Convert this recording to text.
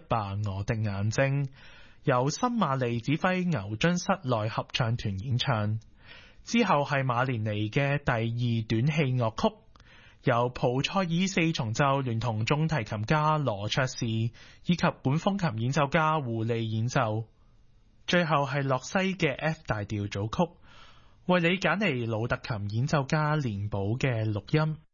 吧我的眼睛，由森馬利指揮牛津室內合唱團演唱。之後係馬連尼嘅第二短戲樂曲，由蒲塞爾四重奏聯同中提琴家羅卓士以及本風琴演奏家胡利演奏。最後係洛西嘅 F 大調組曲，為你揀嚟魯特琴演奏家連寶嘅錄音。